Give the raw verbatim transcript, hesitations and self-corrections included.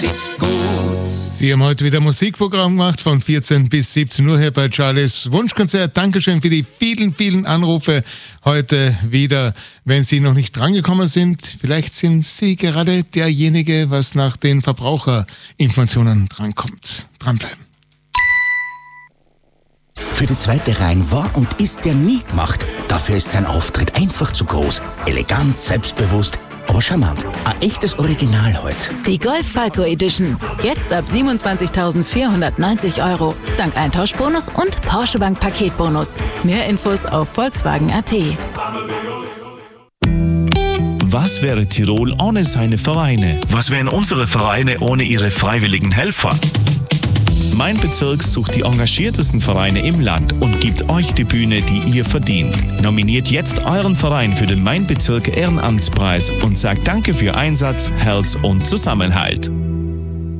sitzt gut. Sie haben heute wieder Musikprogramm gemacht von vierzehn bis siebzehn Uhr hier bei Charlies Wunschkonzert. Dankeschön für die vielen, vielen Anrufe heute wieder. Wenn Sie noch nicht drangekommen sind, vielleicht sind Sie gerade derjenige, was nach den Verbraucherinformationen drankommt. Dranbleiben. Für die zweite Reihe war und ist der nie gemacht. Dafür ist sein Auftritt einfach zu groß. Elegant, selbstbewusst, aber charmant. Ein echtes Original heute. Die Golf Falco Edition. Jetzt ab siebenundzwanzigtausendvierhundertneunzig Euro. Dank Eintauschbonus und Porsche Bank Paketbonus. Mehr Infos auf Volkswagen punkt at. Was wäre Tirol ohne seine Vereine? Was wären unsere Vereine ohne ihre freiwilligen Helfer? Mein Bezirk sucht die engagiertesten Vereine im Land und gibt euch die Bühne, die ihr verdient. Nominiert jetzt euren Verein für den Mein Bezirk Ehrenamtspreis und sagt Danke für Einsatz, Herz und Zusammenhalt.